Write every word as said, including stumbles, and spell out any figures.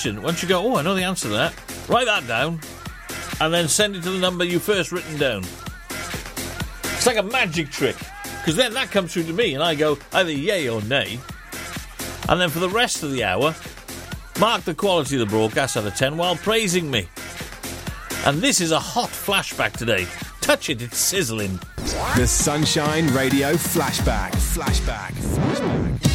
question, once you go, oh, I know the answer to that, write that down, and then send it to the number you first written down. It's like a magic trick, because then that comes through to me, and I go either yay or nay. And then for the rest of the hour, mark the quality of the broadcast out of ten while praising me. And this is a hot flashback today. Touch it, it's sizzling. The Sunshine Radio Flashback. Flashback. Flashback.